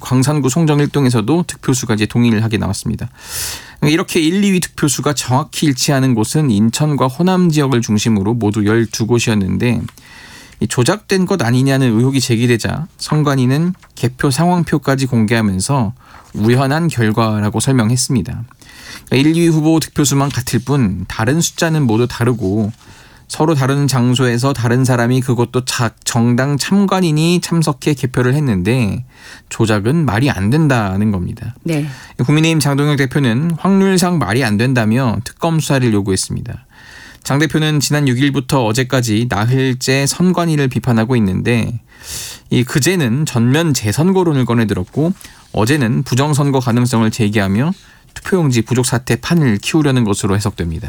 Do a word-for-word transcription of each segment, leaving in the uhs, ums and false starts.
광산구 송정 일 동에서도 득표수가 이제 동일하게 나왔습니다. 이렇게 일, 이 위 득표수가 정확히 일치하는 곳은 인천과 호남 지역을 중심으로 모두 열두 곳이었는데 조작된 것 아니냐는 의혹이 제기되자 선관위는 개표 상황표까지 공개하면서 우연한 결과라고 설명했습니다. 일, 이 위 후보 득표수만 같을 뿐 다른 숫자는 모두 다르고 서로 다른 장소에서 다른 사람이 그것도 정당 참관인이 참석해 개표를 했는데 조작은 말이 안 된다는 겁니다. 네. 국민의힘 장동혁 대표는 확률상 말이 안 된다며 특검 수사를 요구했습니다. 장 대표는 지난 육 일부터 어제까지 나흘째 선관위를 비판하고 있는데 이 그제는 전면 재선거론을 꺼내들었고 어제는 부정선거 가능성을 제기하며 투표용지 부족 사태 판을 키우려는 것으로 해석됩니다.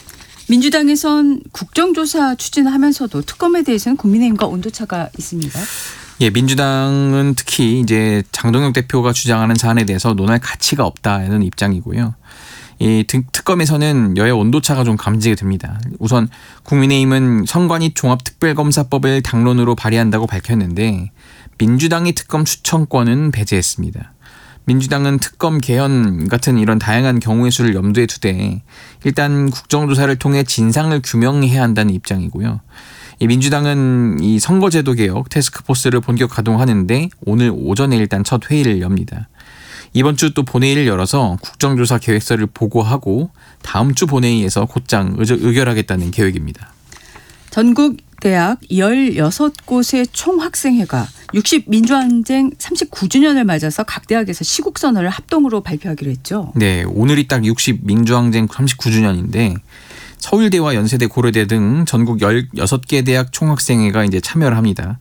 민주당에선 국정조사 추진하면서도 특검에 대해서는 국민의힘과 온도차가 있습니다. 예, 민주당은 특히 이제 장동혁 대표가 주장하는 사안에 대해서 논할 가치가 없다는 입장이고요. 이 특검에서는 여야 온도차가 좀 감지가 됩니다. 우선 국민의힘은 선관위 종합특별검사법을 당론으로 발의한다고 밝혔는데 민주당이 특검 추천권은 배제했습니다. 민주당은 특검 개헌 같은 이런 다양한 경우의 수를 염두에 두되 일단 국정조사를 통해 진상을 규명해야 한다는 입장이고요. 이 민주당은 이 선거제도 개혁 태스크포스를 본격 가동하는데 오늘 오전에 일단 첫 회의를 엽니다. 이번 주 또 본회의를 열어서 국정조사 계획서를 보고하고 다음 주 본회의에서 곧장 의결하겠다는 계획입니다. 전국 대학 열여섯 곳의 총학생회가 육십 민주항쟁 삼십구 주년을 맞아서 각 대학에서 시국선언을 합동으로 발표하기로 했죠. 네, 오늘이 딱 육십 민주항쟁 삼십구 주년인데 서울대와 연세대, 고려대 등 전국 열여섯 개 대학 총학생회가 이제 참여를 합니다.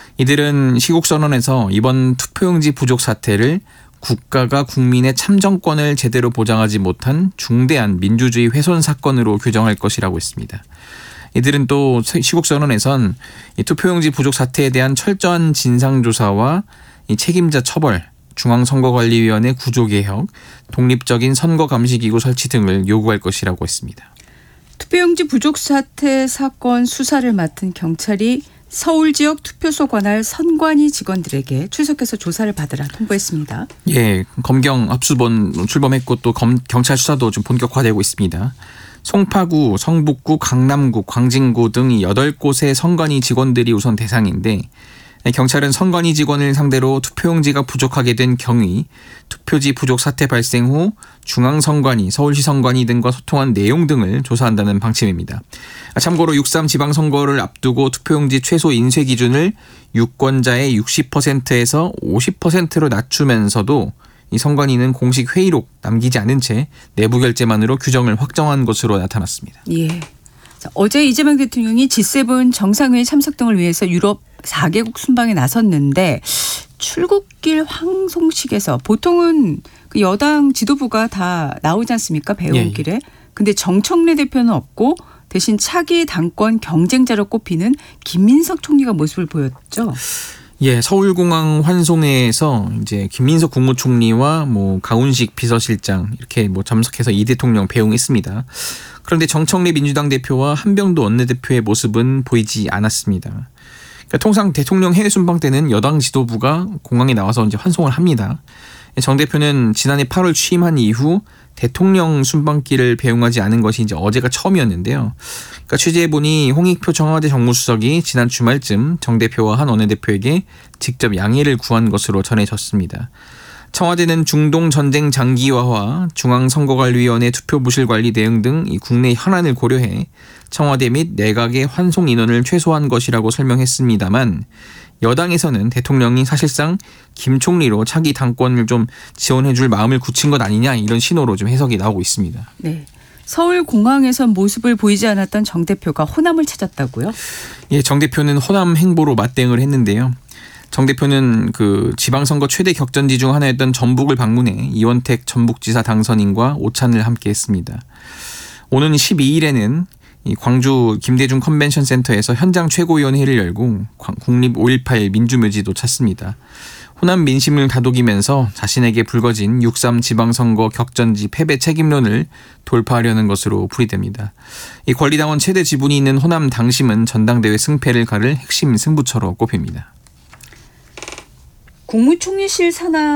이들은 시국선언에서 이번 투표용지 부족 사태를 국가가 국민의 참정권을 제대로 보장하지 못한 중대한 민주주의 훼손 사건으로 규정할 것이라고 했습니다. 이들은 또 시국선언에선 이 투표용지 부족 사태에 대한 철저한 진상조사와 이 책임자 처벌, 중앙선거관리위원회 구조개혁, 독립적인 선거감시기구 설치 등을 요구할 것이라고 했습니다. 투표용지 부족 사태 사건 수사를 맡은 경찰이 서울 지역 투표소 관할 선관위 직원들에게 출석해서 조사를 받으라 통보했습니다. 예, 검경 압수본 출범했고 또 검, 경찰 수사도 좀 본격화되고 있습니다. 송파구, 성북구, 강남구, 광진구 등 이 여덟 곳의 선관위 직원들이 우선 대상인데 경찰은 선관위 직원을 상대로 투표용지가 부족하게 된 경위, 투표지 부족 사태 발생 후 중앙선관위, 서울시 선관위 등과 소통한 내용 등을 조사한다는 방침입니다. 참고로 육삼 지방선거를 앞두고 투표용지 최소 인쇄 기준을 유권자의 육십 퍼센트에서 오십 퍼센트로 낮추면서도 이 선관위는 공식 회의록 남기지 않은 채 내부 결재만으로 규정을 확정한 것으로 나타났습니다. 예. 자, 어제 이재명 대통령이 지 세븐 정상회의 참석 등을 위해서 유럽 사 개국 순방에 나섰는데 출국길 황송식에서 보통은 그 여당 지도부가 다 나오지 않습니까? 배웅길에. 예. 근데 정청래 대표는 없고 대신 차기 당권 경쟁자로 꼽히는 김민석 총리가 모습을 보였죠. 예, 서울공항 환송회에서 이제 김민석 국무총리와 뭐 가운식 비서실장 이렇게 뭐 참석해서 이 대통령 배웅했습니다. 그런데 정청래 민주당 대표와 한병도 원내대표의 모습은 보이지 않았습니다. 그러니까 통상 대통령 해외 순방 때는 여당 지도부가 공항에 나와서 이제 환송을 합니다. 정 대표는 지난해 팔월 취임한 이후 대통령 순방길을 배웅하지 않은 것이 이제 어제가 처음이었는데요. 그러니까 취재해 보니 홍익표 청와대 정무수석이 지난 주말쯤 정 대표와 한 원내대표에게 직접 양해를 구한 것으로 전해졌습니다. 청와대는 중동 전쟁 장기화와 중앙선거관리위원회 투표 부실 관리 대응 등 이 국내 현안을 고려해 청와대 및 내각의 환송 인원을 최소화한 것이라고 설명했습니다만 여당에서는 대통령이 사실상 김 총리로 차기 당권을 좀 지원해 줄 마음을 굳힌 것 아니냐 이런 신호로 좀 해석이 나오고 있습니다. 네. 서울 공항에선 모습을 보이지 않았던 정 대표가 호남을 찾았다고요? 예, 정 대표는 호남 행보로 맞대응을 했는데요. 정 대표는 그 지방선거 최대 격전지 중 하나였던 전북을 방문해 이원택 전북지사 당선인과 오찬을 함께했습니다. 오는 십이 일에는 이 광주 김대중 컨벤션 센터에서 현장 최고위원회를 열고 국립 오일팔 민주묘지도 찾습니다. 호남 민심을 다독이면서 자신에게 불거진 육삼 지방선거 격전지 패배 책임론을 돌파하려는 것으로 풀이됩니다. 이 권리당원 최대 지분이 있는 호남 당심은 전당대회 승패를 가를 핵심 승부처로 꼽힙니다. 국무총리실 산하